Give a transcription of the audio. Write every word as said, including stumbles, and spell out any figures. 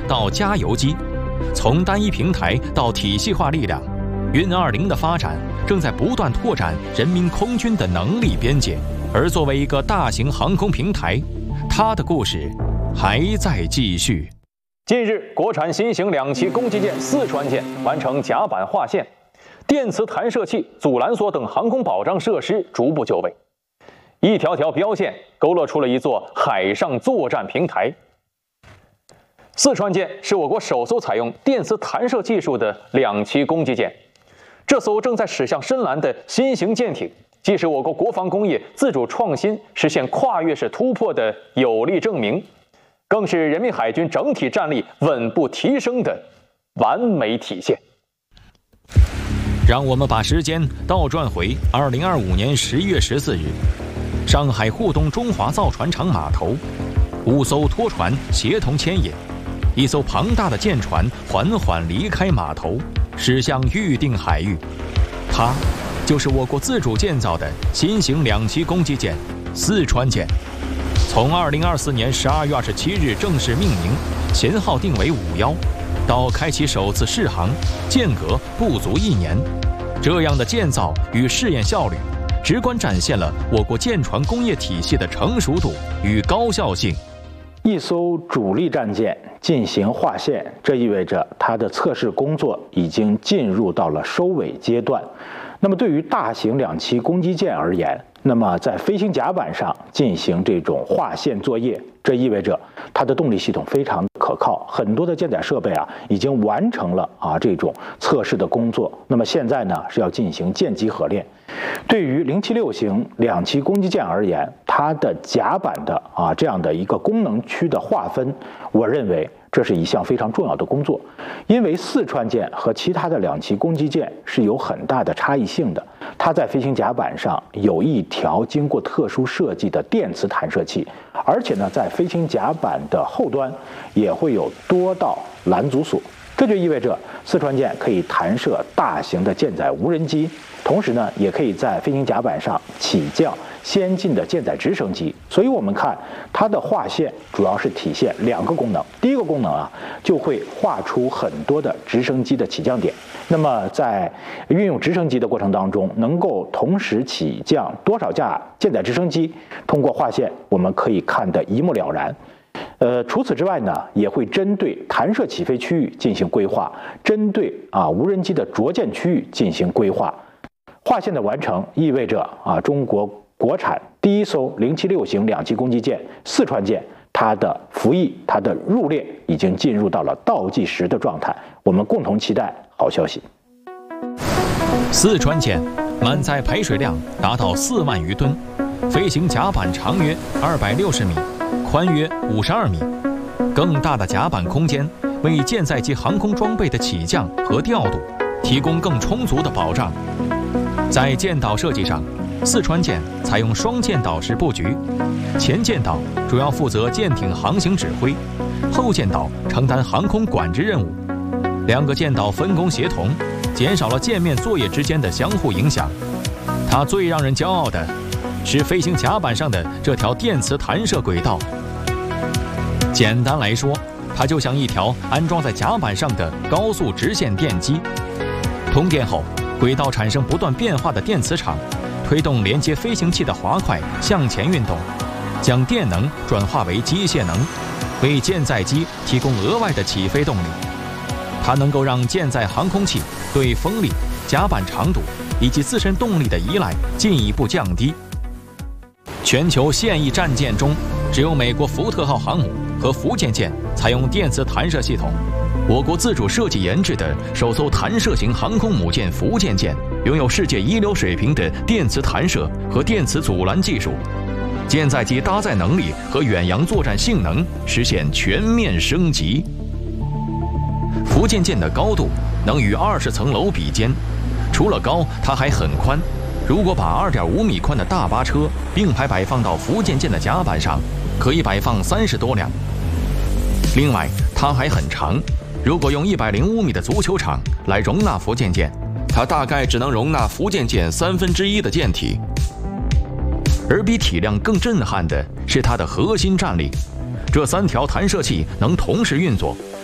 到加油机，从单一平台到体系化力量，运二零的发展正在不断拓展人民空军的能力边界。而作为一个大型航空平台，它的故事还在继续。近日，国产新型两栖攻击舰四川舰完成甲板划线，电磁弹射器、阻拦索等航空保障设施逐步就位，一条条标线勾勒出了一座海上作战平台。四川舰是我国首艘采用电磁弹射技术的两栖攻击舰，这艘正在驶向深蓝的新型舰艇，既是我国国防工业自主创新实现跨越式突破的有力证明，更是人民海军整体战力稳步提升的完美体现。让我们把时间倒转回二零二五年十一月十四日，上海沪东中华造船厂码头，五艘拖船协同牵引，一艘庞大的舰船缓缓离开码头，驶向预定海域。它就是我国自主建造的新型两栖攻击舰四川舰。从二零二四年十二月二十七日正式命名，舷号定为五幺，到开启首次试航，间隔不足一年。这样的建造与试验效率，直观展现了我国舰船工业体系的成熟度与高效性。 一艘主力战舰进行划线，这意味着它的测试工作已经进入到了收尾阶段。那么对于大型两栖攻击舰而言，那么在飞行甲板上进行这种划线作业，这意味着它的动力系统非常可靠，很多的舰载设备啊已经完成了啊这种测试的工作。那么现在呢是要进行舰机合练。对于零七六型两栖攻击舰而言，它的甲板的啊这样的一个功能区的划分，我认为这是一项非常重要的工作，因为四川舰和其他的两栖攻击舰是有很大的差异性的。它在飞行甲板上有一条经过特殊设计的电磁弹射器，而且呢，在飞行甲板的后端也会有多道拦阻索。这就意味着四川舰可以弹射大型的舰载无人机，同时呢，也可以在飞行甲板上起降先进的舰载直升机。所以我们看它的划线主要是体现两个功能。第一个功能啊，就会画出很多的直升机的起降点。那么在运用直升机的过程当中，能够同时起降多少架舰载直升机，通过划线我们可以看得一目了然。呃，除此之外呢，也会针对弹射起飞区域进行规划，针对啊无人机的着舰区域进行规划。划线的完成意味着啊中国国产第一艘零七六型两栖攻击舰四川舰，它的服役、它的入列已经进入到了倒计时的状态。我们共同期待好消息。 四川舰满载排水量达到四万余吨，飞行甲板长约二百六十米。宽约五十二米，更大的甲板空间为舰载机航空装备的起降和调度提供更充足的保障。在舰岛设计上，四川舰采用双舰岛式布局，前舰岛主要负责舰艇航行指挥，后舰岛承担航空管制任务。两个舰岛分工协同，减少了舰面作业之间的相互影响。它最让人骄傲的是飞行甲板上的这条电磁弹射轨道。简单来说，它就像一条安装在甲板上的高速直线电机。通电后，轨道产生不断变化的电磁场，推动连接飞行器的滑块向前运动，将电能转化为机械能，为舰载机提供额外的起飞动力。它能够让舰载航空器对风力、甲板长度以及自身动力的依赖进一步降低。全球现役战舰中，只有美国福特号航母和福建舰采用电磁弹射系统。我国自主设计研制的首艘弹射型航空母舰福建舰，拥有世界一流水平的电磁弹射和电磁阻拦技术，舰载机搭载能力和远洋作战性能实现全面升级。福建舰的高度能与二十层楼比肩，除了高，它还很宽。如果把二点五米宽的大巴车并排摆放到福建舰的甲板上，可以摆放三十多辆。另外，它还很长。如果用一百零五米的足球场来容纳福建舰，它大概只能容纳福建舰三分之一的舰体。而比体量更震撼的是它的核心战力，这三条弹射器能同时运作，